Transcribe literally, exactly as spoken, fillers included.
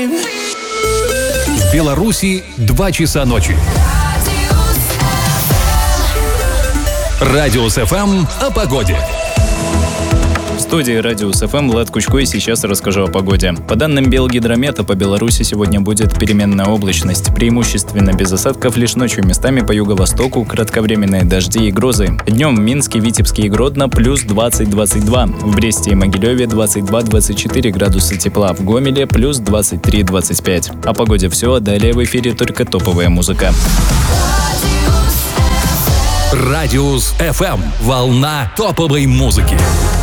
В Беларуси два часа ночи. Радиус эф эм о погоде. В студии Радиус эф эм Влад Кучко, и сейчас расскажу о погоде. По данным Белгидромета, по Беларуси сегодня будет переменная облачность. Преимущественно без осадков, лишь ночью местами по юго-востоку кратковременные дожди и грозы. Днем в Минске, Витебске и Гродно плюс двадцать - двадцать два. В Бресте и Могилеве двадцать два - двадцать четыре градуса тепла. В Гомеле плюс двадцать три - двадцать пять. О погоде все, а далее в эфире только топовая музыка. Радиус эф эм. Волна топовой музыки.